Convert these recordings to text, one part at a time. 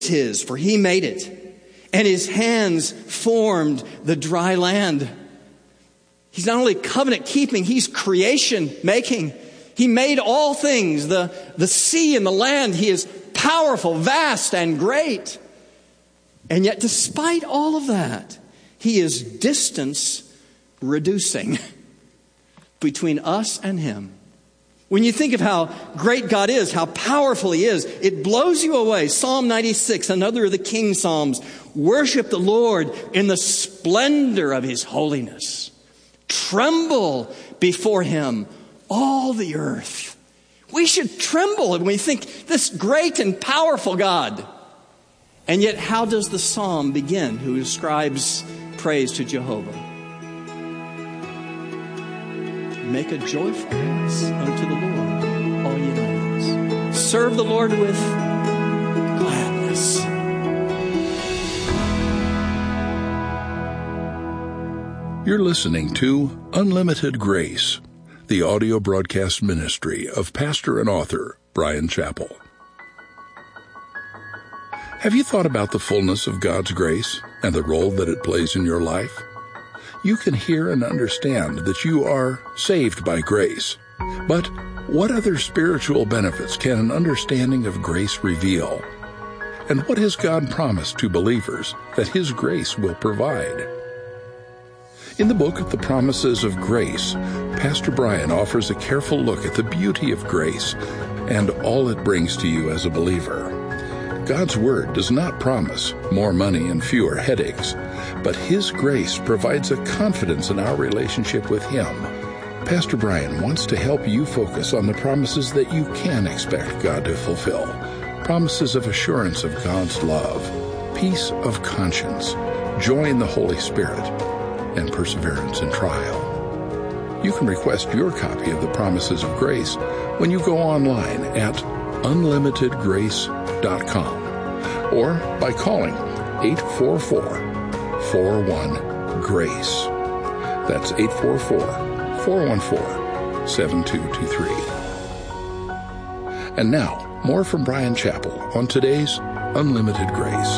his, for he made it, and his hands formed the dry land. He's not only covenant keeping, he's creation making. He made all things, the sea and the land. He is powerful, vast, and great. And yet, despite all of that, he is distance reducing between us and him. When you think of how great God is, how powerful he is, it blows you away. Psalm 96, another of the King Psalms. Worship the Lord in the splendor of his holiness. Tremble before him, all the earth. We should tremble when we think this great and powerful God. And yet, how does the psalm begin who ascribes praise to Jehovah? Make a joyful noise unto the Lord, all ye lands. Serve the Lord with gladness. You're listening to Unlimited Grace, the audio broadcast ministry of pastor and author Bryan Chapell. Have you thought about the fullness of God's grace and the role that it plays in your life? You can hear and understand that you are saved by grace. But what other spiritual benefits can an understanding of grace reveal? And what has God promised to believers that his grace will provide? In the book, The Promises of Grace, Pastor Bryan offers a careful look at the beauty of grace and all it brings to you as a believer. God's Word does not promise more money and fewer headaches, but his grace provides a confidence in our relationship with him. Pastor Bryan wants to help you focus on the promises that you can expect God to fulfill. Promises of assurance of God's love, peace of conscience, joy in the Holy Spirit, and perseverance in trial. You can request your copy of the Promises of Grace when you go online at unlimitedgrace.com or by calling 844-41-GRACE. That's 844-414-7223. And now, more from Bryan Chapell on today's Unlimited Grace.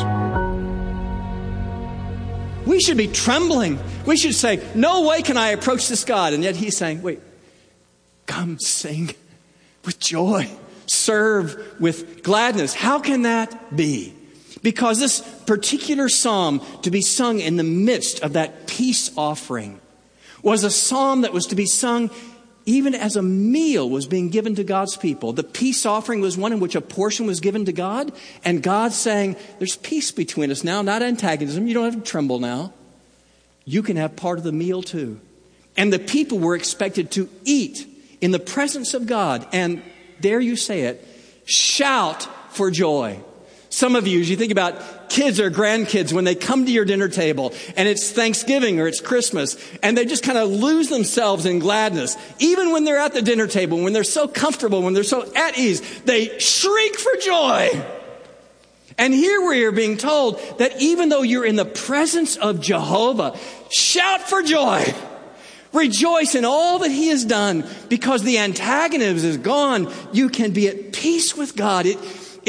We should be trembling. We should say, no way can I approach this God. And yet he's saying, wait, come sing with joy. Serve with gladness. How can that be? Because this particular psalm to be sung in the midst of that peace offering was a psalm that was to be sung even as a meal was being given to God's people. The peace offering was one in which a portion was given to God, and God saying, there's peace between us now, not antagonism. You don't have to tremble now. You can have part of the meal too. And the people were expected to eat in the presence of God, and dare you say it, shout for joy. Some of you, as you think about kids or grandkids, when they come to your dinner table and it's Thanksgiving or it's Christmas, and they just kind of lose themselves in gladness. Even when they're at the dinner table, when they're so comfortable, when they're so at ease, they shriek for joy. And here we are being told that even though you're in the presence of Jehovah, shout for joy. Rejoice in all that he has done, because the antagonism is gone. You can be at peace with God. It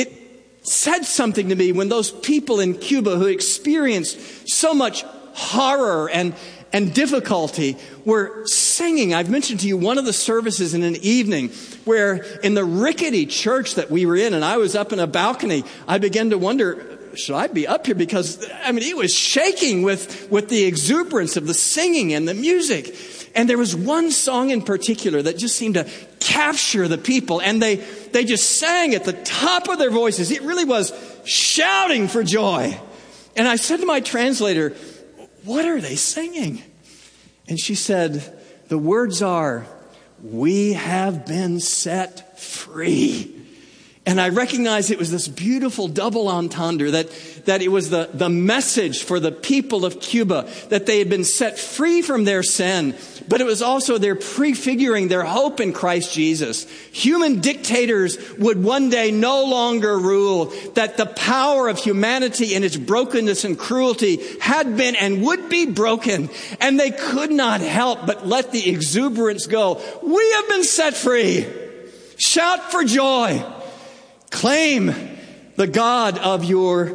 said something to me when those people in Cuba who experienced so much horror and difficulty were singing. I've mentioned to you one of the services in an evening where in the rickety church that we were in, and I was up in a balcony, I began to wonder, should I be up here? Because, it was shaking with the exuberance of the singing and the music. And there was one song in particular that just seemed to capture the people. And they just sang at the top of their voices. It really was shouting for joy. And I said to my translator, what are they singing? And she said, the words are, we have been set free. And I recognized it was this beautiful double entendre, that it was the message for the people of Cuba, that they had been set free from their sin, but it was also their prefiguring their hope in Christ Jesus. Human dictators would one day no longer rule, that the power of humanity in its brokenness and cruelty had been and would be broken, and they could not help but let the exuberance go. We have been set free. Shout for joy. Claim the God of your